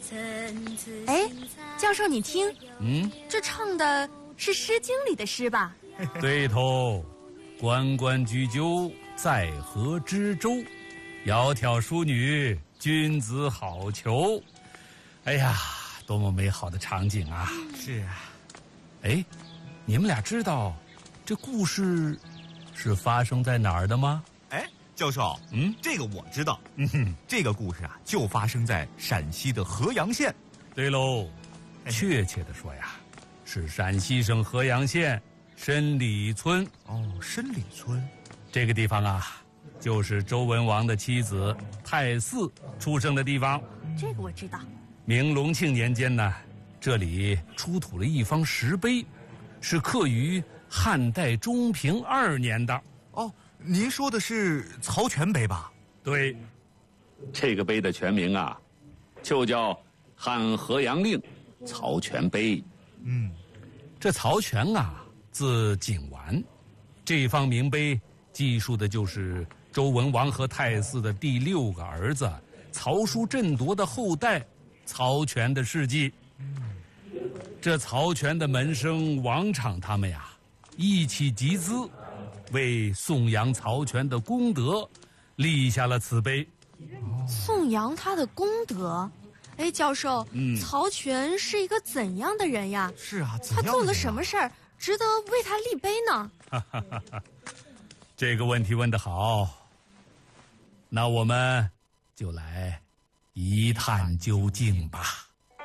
哎，教授你听，这唱的是《诗经》里的诗吧？ 对头，关关雎鸠，在河之洲，窈窕淑女，君子好逑。哎呀，多么美好的场景啊！ 是啊。 哎，你们俩知道这故事是发生在哪儿的吗？ 哎，教授，这个我知道。这个故事啊，就发生在陕西的合阳县。 对喽，确切的说呀，是陕西省合阳县申里村。 哦，申里村， 这个地方啊，就是周文王的妻子太姒出生的地方。 这个我知道。 明隆庆年间呢，这里出土了一方石碑，是刻于汉代中平2年的。 哦，您说的是曹全碑吧？ 对，这个碑的全名啊，就叫汉河阳令曹全碑。这曹全啊，字景完，这方名碑记述的就是周文王和太姒的第6个儿子曹叔振铎的后代曹全的事迹。这曹全的门生王昶他们呀，一起集资，为颂扬曹全的功德，立下了此碑。 颂扬他的功德？哎，教授，曹全是一个怎样的人呀？ 是啊， 他做了什么事儿，值得为他立碑呢？ 这个问题问得好，那我们就来一探究竟吧。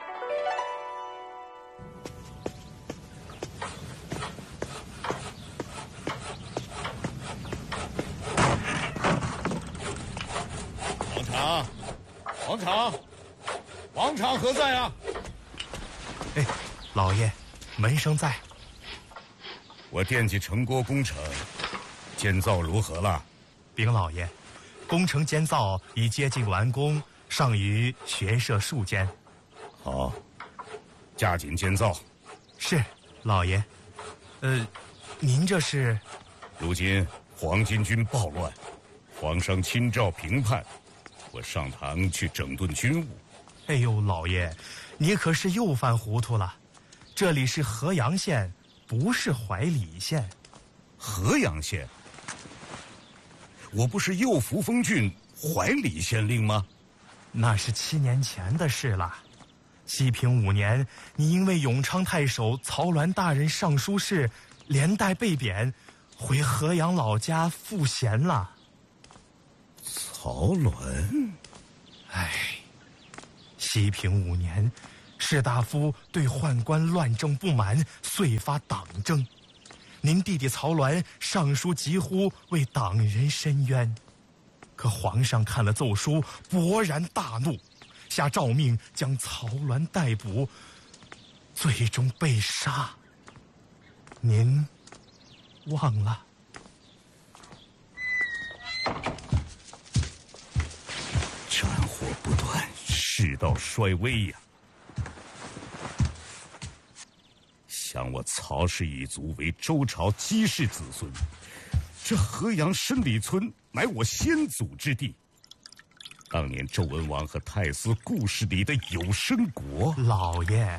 王昶何在啊？ 哎，老爷，门生在。 我惦记城郭工程，建造如何了？ 禀老爷，工程监造已接近完工，尚余学舍数间。 好，加紧建造。 是，老爷。您这是？ 如今黄巾军暴乱，皇上亲诏平叛，我上堂去整顿军务。 哎呦，老爷，你可是又犯糊涂了。这里是合阳县，不是怀里县。 合阳县？我不是右扶风郡怀里县令吗？ 那是7年前的事了。西平5年，你因为永昌太守曹鸾大人上书事，连带被贬，回合阳老家赋闲了。 曹鸾？ 唉，西平5年，士大夫对宦官乱政不满，遂发党争。您弟弟曹鸾上书疾呼为党人申冤，可皇上看了奏书，勃然大怒，下诏命将曹鸾逮捕，最终被杀。您忘了？ 战火不断，世道衰微呀。想我曹氏一族为周朝姬氏子孙，这河阳申里村乃我先祖之地。当年周文王和太姒故事里的有生国。 老爷，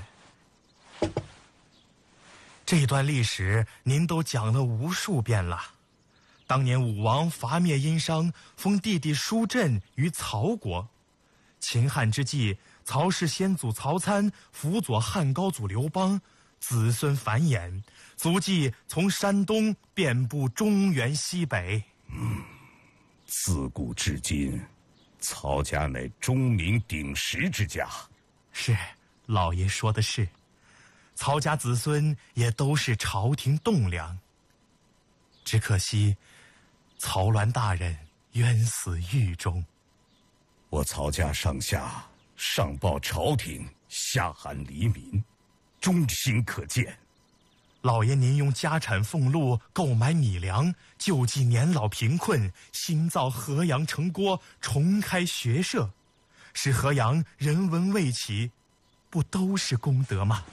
这段历史您都讲了无数遍了。当年武王伐灭殷商，封弟弟叔振于曹国。秦汉之际，曹氏先祖曹参辅佐汉高祖刘邦，子孙繁衍，足迹从山东遍布中原西北。 自古至今，曹家乃钟鸣鼎食之家。 是，老爷说的是，曹家子孙也都是朝廷栋梁。只可惜，曹鸾大人冤死狱中。 我曹家上下上报朝廷，下寒黎民，忠心可见。 老爷您用家产俸禄购买米粮，救济年老贫困，新造河阳城郭，重开学舍，使河阳人文未起，不都是功德吗？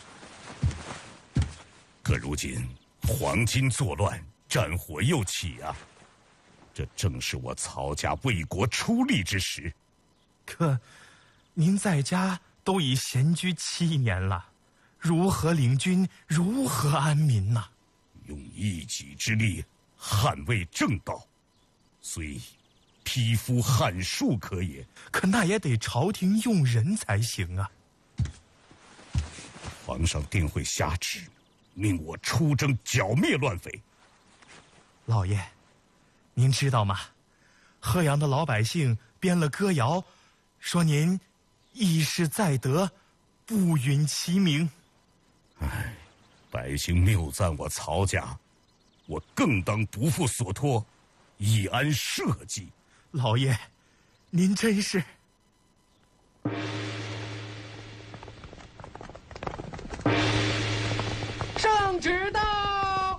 可如今黄巾作乱，战火又起啊！这正是我曹家为国出力之时。 可您在家都已闲居7年了，如何领军，如何安民呐？ 用一己之力捍卫正道，虽匹夫撼树可也， 可那也得朝廷用人才行啊。 皇上定会下旨，命我出征剿灭乱匪。 老爷，您知道吗？河阳的老百姓编了歌谣，说您义士在德，不允其名。 唉，百姓谬赞我曹家，我更当不负所托，以安社稷。 老爷，您真是…… 圣旨到！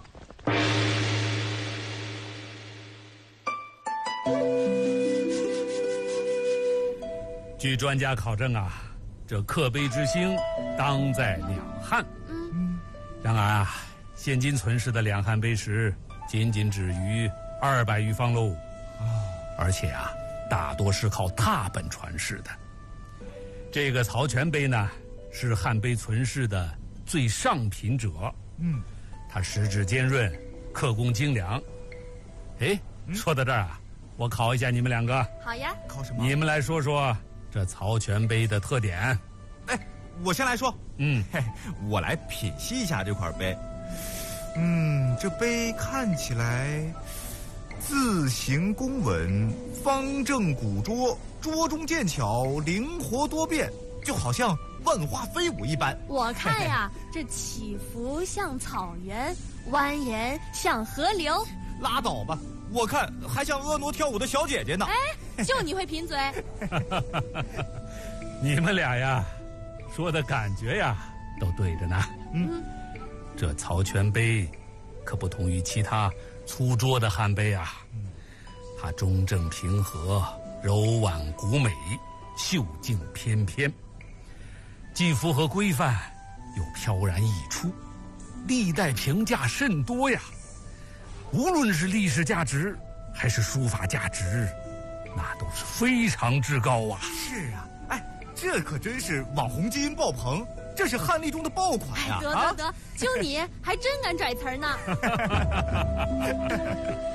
据专家考证啊，这刻碑之兴当在两汉。然而啊，现今存世的两汉碑石仅仅止于200余方喽。而且啊，大多是靠拓本传世的。这个曹全碑呢，是汉碑存世的最上品者。它石质坚润，刻工精良。哎，说到这儿啊，我考一下你们2个。 好呀。 考什么？ 你们来说说这曹全碑的特点。 哎，我先来说。我来品析一下这块碑。这碑看起来字形工稳，方正古拙，拙中见巧，灵活多变，就好像万花飞舞一般。 我看呀，这起伏像草原，蜿蜒像河流。 拉倒吧，我看还像婀娜跳舞的小姐姐呢。 哎，就你会贫嘴。 你们俩呀，说的感觉呀，都对着呢。这曹全碑可不同于其他粗拙的汉碑啊，它中正平和，柔婉古美，秀静翩翩，既符合规范，又飘然溢出，历代评价甚多呀。无论是历史价值还是书法价值，那都是非常之高啊。 是啊，哎，这可真是网红基因爆棚，这是汉历中的爆款呀！ 得，就你还真敢拽词儿呢。